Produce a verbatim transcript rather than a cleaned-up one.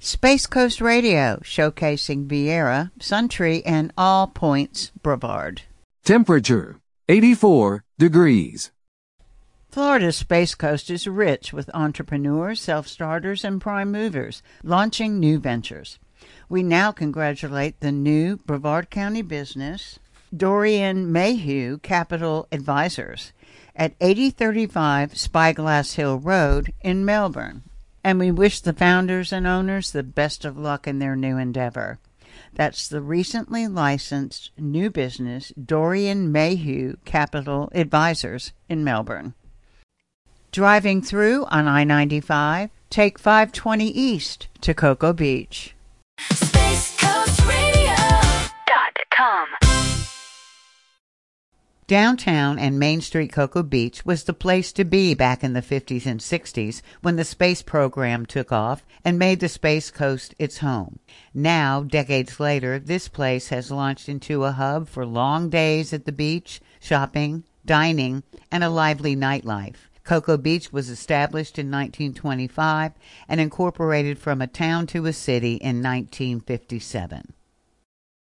Space Coast Radio, showcasing Viera, Suntree, and All Points Brevard. Temperature, eighty-four degrees. Florida's Space Coast is rich with entrepreneurs, self-starters, and prime movers launching new ventures. We now congratulate the new Brevard County business, Dorian Mayhew Capital Advisors, at eighty thirty-five Spyglass Hill Road in Melbourne. And we wish the founders and owners the best of luck in their new endeavor. That's the recently licensed new business, Dorian Mayhew Capital Advisors in Melbourne. Driving through on I ninety-five, take five twenty east to Cocoa Beach. Space Coast Radio dot com. Downtown and Main Street Cocoa Beach was the place to be back in the fifties and sixties when the space program took off and made the Space Coast its home. Now, decades later, this place has launched into a hub for long days at the beach, shopping, dining, and a lively nightlife. Cocoa Beach was established in nineteen twenty-five and incorporated from a town to a city in nineteen fifty-seven.